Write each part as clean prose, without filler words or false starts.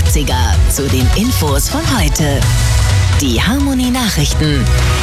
80er zu den Infos von heute. Die Harmonie Nachrichten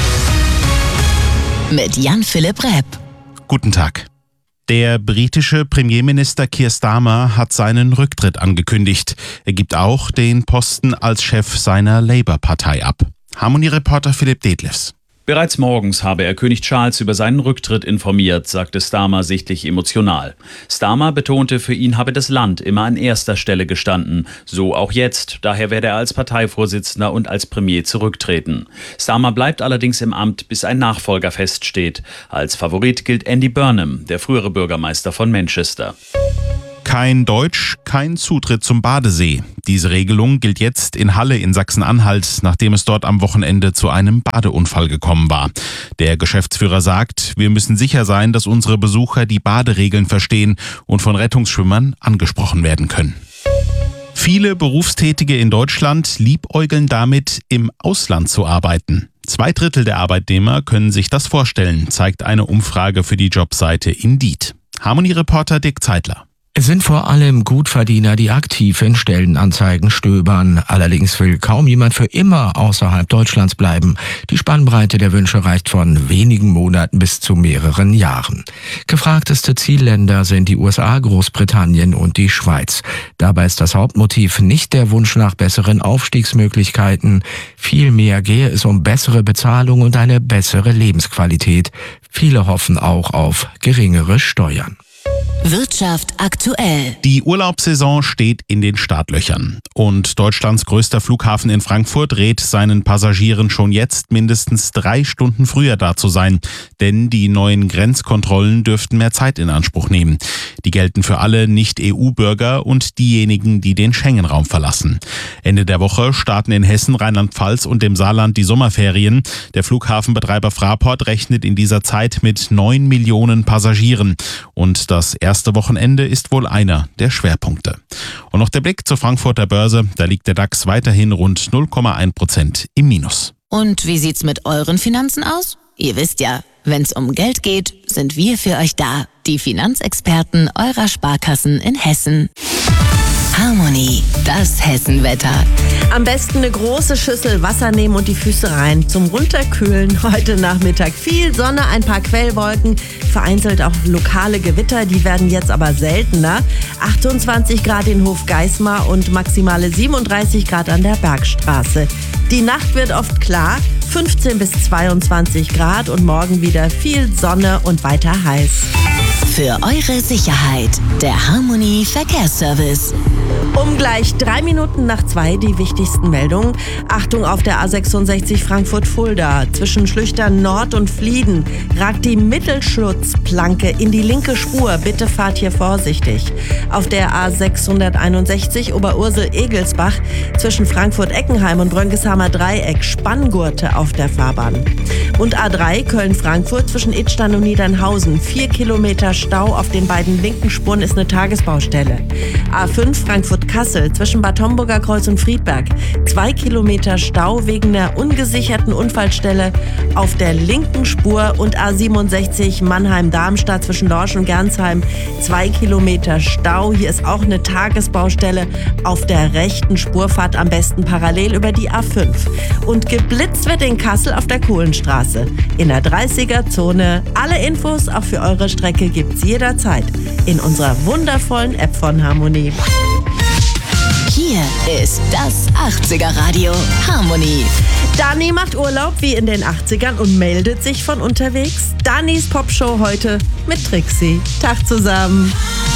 mit Jan-Philipp Repp. Guten Tag. Der britische Premierminister Keir Starmer hat seinen Rücktritt angekündigt. Er gibt auch den Posten als Chef seiner Labour-Partei ab. Harmonie-Reporter Philipp Detlefs. Bereits morgens habe er König Charles über seinen Rücktritt informiert, sagte Starmer sichtlich emotional. Starmer betonte, für ihn habe das Land immer an erster Stelle gestanden. So auch jetzt. Daher werde er als Parteivorsitzender und als Premier zurücktreten. Starmer bleibt allerdings im Amt, bis ein Nachfolger feststeht. Als Favorit gilt Andy Burnham, der frühere Bürgermeister von Manchester. Kein Deutsch, kein Zutritt zum Badesee. Diese Regelung gilt jetzt in Halle in Sachsen-Anhalt, nachdem es dort am Wochenende zu einem Badeunfall gekommen war. Der Geschäftsführer sagt, wir müssen sicher sein, dass unsere Besucher die Baderegeln verstehen und von Rettungsschwimmern angesprochen werden können. Viele Berufstätige in Deutschland liebäugeln damit, im Ausland zu arbeiten. 2/3 der Arbeitnehmer können sich das vorstellen, zeigt eine Umfrage für die Jobseite Indeed. Harmonie-Reporter Dick Zeitler. Es sind vor allem Gutverdiener, die aktiv in Stellenanzeigen stöbern. Allerdings will kaum jemand für immer außerhalb Deutschlands bleiben. Die Spannbreite der Wünsche reicht von wenigen Monaten bis zu mehreren Jahren. Gefragteste Zielländer sind die USA, Großbritannien und die Schweiz. Dabei ist das Hauptmotiv nicht der Wunsch nach besseren Aufstiegsmöglichkeiten. Vielmehr gehe es um bessere Bezahlung und eine bessere Lebensqualität. Viele hoffen auch auf geringere Steuern. Wirtschaft aktuell. Die Urlaubssaison steht in den Startlöchern. Und Deutschlands größter Flughafen in Frankfurt rät seinen Passagieren schon jetzt mindestens 3 Stunden früher da zu sein. Denn die neuen Grenzkontrollen dürften mehr Zeit in Anspruch nehmen. Die gelten für alle Nicht-EU-Bürger und diejenigen, die den Schengen-Raum verlassen. Ende der Woche starten in Hessen, Rheinland-Pfalz und dem Saarland die Sommerferien. Der Flughafenbetreiber Fraport rechnet in dieser Zeit mit 9 Millionen Passagieren. Und das erste Wochenende ist wohl einer der Schwerpunkte. Und noch der Blick zur Frankfurter Börse. Da liegt der DAX weiterhin rund 0,1% im Minus. Und wie sieht's mit euren Finanzen aus? Ihr wisst ja, wenn's um Geld geht, sind wir für euch da. Die Finanzexperten eurer Sparkassen in Hessen. Harmonie, das Hessenwetter. Am besten eine große Schüssel Wasser nehmen und die Füße rein. Zum Runterkühlen heute Nachmittag viel Sonne, ein paar Quellwolken, vereinzelt auch lokale Gewitter, die werden jetzt aber seltener. 28 Grad in Hofgeismar und maximale 37 Grad an der Bergstraße. Die Nacht wird oft klar, 15 bis 22 Grad und morgen wieder viel Sonne und weiter heiß. Für eure Sicherheit, der Harmonie Verkehrsservice. Um gleich 3 Minuten nach 2 die wichtigsten Meldungen. Achtung auf der A66 Frankfurt-Fulda. Zwischen Schlüchtern Nord und Flieden ragt die Mittelschutzplanke in die linke Spur. Bitte fahrt hier vorsichtig. Auf der A661 Oberursel-Egelsbach zwischen Frankfurt-Eckenheim und Brönkeshamer Dreieck Spanngurte auf der Fahrbahn. Und A3 Köln-Frankfurt zwischen Idstein und Niedernhausen. 4 Kilometer Stau auf den beiden linken Spuren ist eine Tagesbaustelle. A5 Frankfurt-Kassel zwischen Bad Homburger Kreuz und Friedberg. 2 Kilometer Stau wegen einer ungesicherten Unfallstelle auf der linken Spur. Und A67 Mannheim-Darmstadt zwischen Lorsch und Gernsheim. 2 Kilometer Stau. Hier ist auch eine Tagesbaustelle auf der rechten Spurfahrt, am besten parallel über die A5. Und geblitzt wird in Kassel auf der Kohlenstraße. In der 30er-Zone. Alle Infos auch für eure Strecke gibt's jederzeit in unserer wundervollen App von Harmonie. Hier ist das 80er Radio Harmonie. Dani macht Urlaub wie in den 80ern und meldet sich von unterwegs. Danis Popshow heute mit Trixie. Tag zusammen.